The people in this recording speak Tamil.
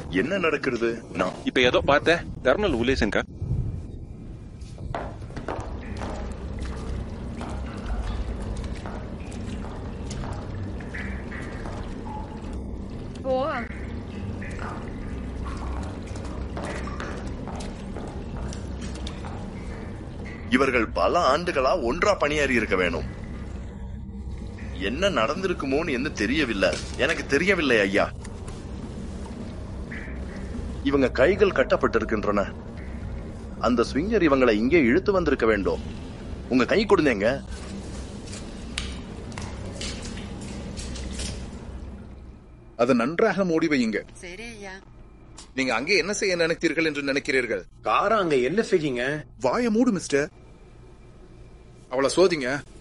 என்ன நடக்கிறது? நான் இப்ப ஏதோ பார்த்தேன். Terminal ulisin ka? இவர்கள் பல ஆண்டுகளா ஒன்றா பணியாறி இருக்க வேணும். என்ன நடந்திருக்குமோன்னு என்ன தெரியவில்லை. எனக்கு தெரியவில்லை ஐயா. இவங்க கைகள் கட்டப்பட்டிருக்கின்றன. அந்த ஸ்விங்கர் இவங்களை இங்கே இழுத்து வந்திருக்க வேண்டும். உங்க கை கொடுங்க. அதை நன்றாக மூடி வையுங்க. சரி ஐயா. நீங்க அங்கே என்ன செய்ய நினைத்தீர்கள் என்று நினைக்கிறீர்கள்? காரா அங்க என்ன செய்யுங்க? வாய மூடு மிஸ்டர். அவளை சோதிங்க.